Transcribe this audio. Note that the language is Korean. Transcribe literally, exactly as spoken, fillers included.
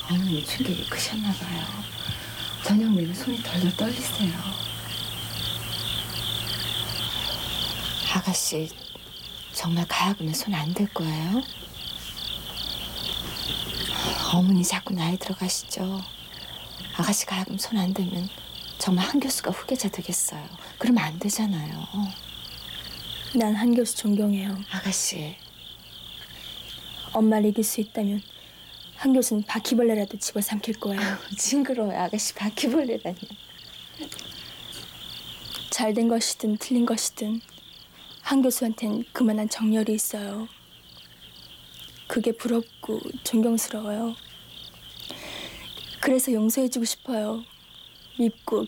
어머니 충격이 크셨나 봐요. 저녁 내내 손이 덜덜 떨리세요. 아가씨 정말 가야금에 손 안 댈 거예요? 어머니 자꾸 나이 들어가시죠. 아가씨 가야금 손 안 대면 정말 한 교수가 후계자 되겠어요. 그러면 안 되잖아요. 난 한 교수 존경해요. 아가씨. 엄마를 이길 수 있다면 한 교수는 바퀴벌레라도 집어삼킬 거예요. 징그러워요. 아가씨 바퀴벌레라니. 잘된 것이든 틀린 것이든 한 교수한텐 그만한 정열이 있어요. 그게 부럽고 존경스러워요. 그래서 용서해주고 싶어요. 밉고